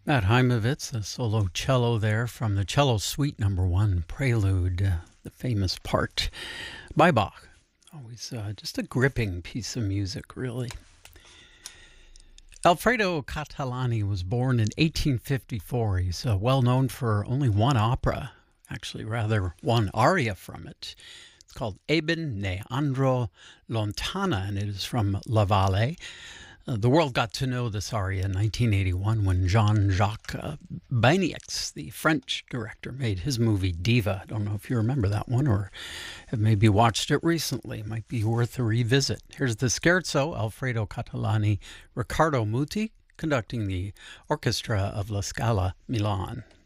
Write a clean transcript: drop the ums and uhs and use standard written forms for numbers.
Matt Heimovitz, a solo cello there from the Cello Suite Number 1 Prelude, the famous part by Bach. Always just a gripping piece of music, really. Alfredo Catalani was born in 1854. He's well known for only one opera, actually rather one aria from it. It's called Eben ne andro lontana, and it is from La Valle. The world got to know this aria in 1981 when Jean-Jacques Beniax, the French director, made his movie Diva. I don't know if you remember that one or have maybe watched it recently. It might be worth a revisit. Here's the scherzo, Alfredo Catalani, Riccardo Muti, conducting the orchestra of La Scala Milan.